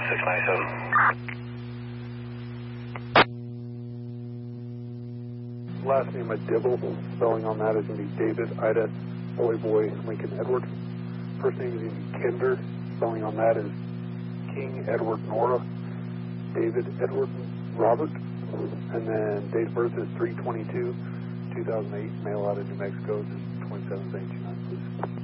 697. Last name of Dibble, spelling on that is going to be David, Ida, Boy, Lincoln, Edward. First name is going to be Kinder, spelling on that is King, Edward, Nora, David, Edward, Robert. And then date of birth is 3/22/2008, mail out of New Mexico, just 27th,